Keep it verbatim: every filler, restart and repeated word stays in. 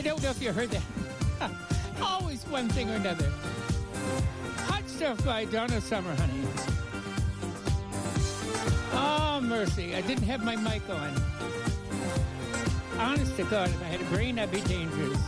don't know if you heard that. Always one thing or another. Hot Stuff by Donna Summer, honey. Oh, mercy. I didn't have my mic on. Honest to God, if I had a brain, I'd be dangerous.